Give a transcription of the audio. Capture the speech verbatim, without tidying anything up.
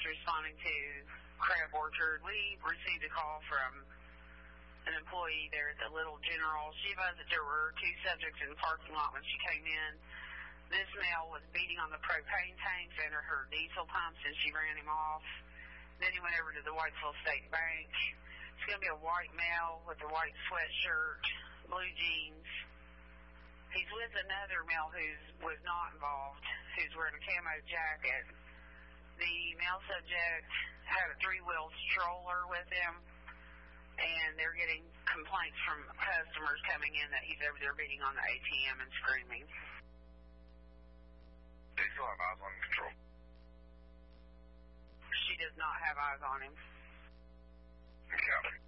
responding to Crab Orchard. We received a call from an employee there at the Little General. She advised that there were two subjects in the parking lot when she came in. This male was beating on the propane tanks under her diesel pumps, and she ran him off. Then he went over to the Whitesville State Bank. It's going to be a white male with a white sweatshirt, blue jeans. He's with another male who was not involved, who's wearing a camo jacket. The male subject had a three-wheel stroller with him, and they're getting complaints from customers coming in that he's over there beating on the A T M and screaming. They still have eyes on control? She does not have eyes on him. Okay.